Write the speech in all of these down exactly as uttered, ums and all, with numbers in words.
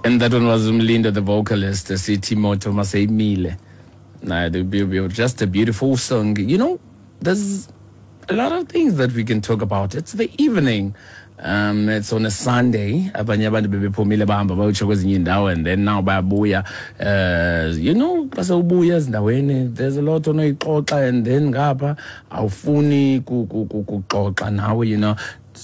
And that one was Umlindo, the vocalist, the City Moto Masai Mile. Nah, just a beautiful song. You know, there's a lot of things that we can talk about. It's the evening. Um, it's on a Sunday. Abanye abantu bebephumile bahamba bayotsho kwezinye indawo, and then now bayabuya. Uh, you know, xa ubuya ezindaweni, there's a lot onoyixoxa, and then ngapha awufuni kuxoxa nawe, you know.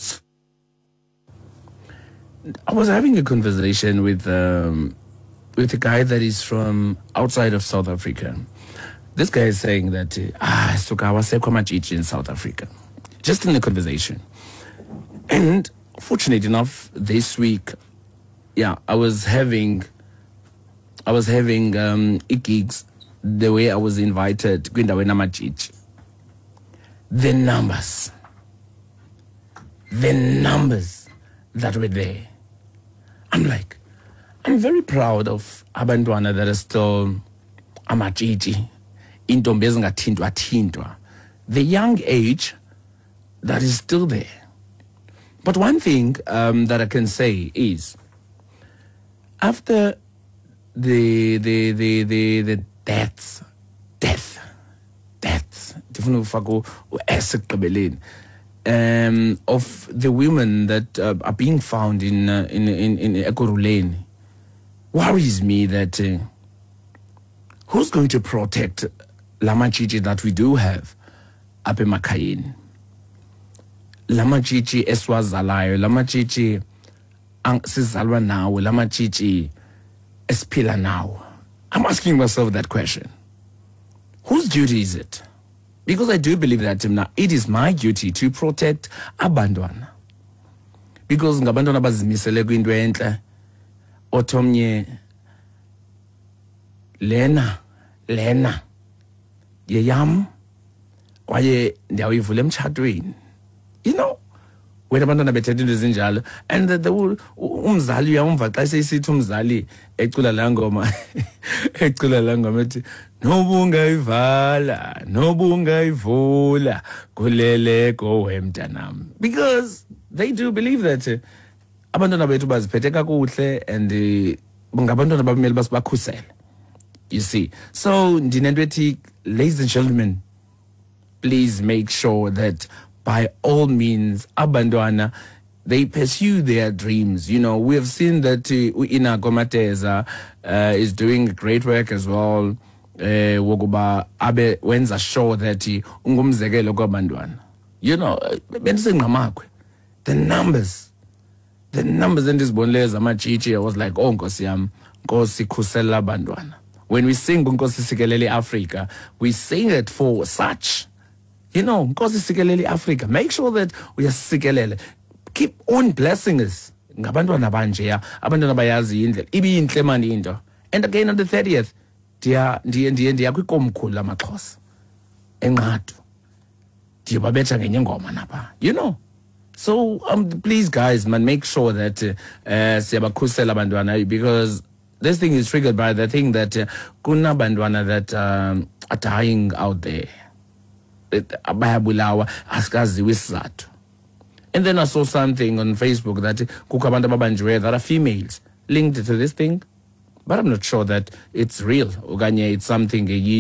I was having a conversation with um, with a guy that is from outside of South Africa. This guy is saying that ah, suka wasekho amatsitshi in South Africa. Just in the conversation. And fortunate enough, this week, yeah, I was having, I was having um, gigs the way I was invited. The numbers, the numbers that were there. I'm like, I'm very proud of abantwana that are still amajiji, intombi ezingathintwa thintwa. The young age that is still there. But one thing um, that I can say is, after the the the the, the deaths, death, deaths, um, of the women that uh, are being found in uh, in in in Ekurhuleni, worries me that uh, who's going to protect Lamachiji that we do have up in Makayin? Lamachiji eswazalayo, Lamachiji sizalwa nawo, Lamachiji espila nawo. I'm asking myself that question. Whose duty is it? Because I do believe that now it is my duty to protect abantwana. Because ngabantwana bazimisele kwinto enhle, othomnye lena lena yeyam kwaye ndiyawuyivula emtshatweni. You know, when abantwana bethetha into ezinjalo, and the umzali uyamva xa sesithi umzali ecula la ngoma ecula la ngoma ethi nobungayivala nobungayivula kulele kowe mntanam, because they do believe that uh, abantwana bethu baziphethe kakuhle, and uh, ngabantwana babemele basibakhusela. You see, so ndinento ethi, ladies and gentlemen, please make sure that by all means, abantwana, they pursue their dreams. You know, we have seen that uh, Ina Gomateza uh, is doing great work as well. Wokuba abe wenza sure that ungumzekelo kwabantwana. You know, the numbers, the numbers in this bonleza amachichi, I was like, oh Nkosi yam, Nkosi khusela abantwana. When we sing Nkosi sikelele Africa, we sing it for such. You know, Nkosi sikelele Africa. Make sure that we are sikelele. Keep on blessing us. Ngabantwana banje, abantwana bayazi indlela. Ibi inhle mani into. And again on the thirtieth, dia dia dia dia kwikomkhulu lamaXhosa. Enqadu. Dia babetha ngenye ingoma napha. You know. So um please guys, man, make sure that uh siyabakhusela abantwana, because this thing is triggered by the thing that uh, kunabantwana that um, are dying out there. Bayabulawa asikaziwe isizathu. And then I saw something on Facebook that kukho abantu ababanjiweyo that are females linked to this thing, but I'm not sure that it's real okanye it's something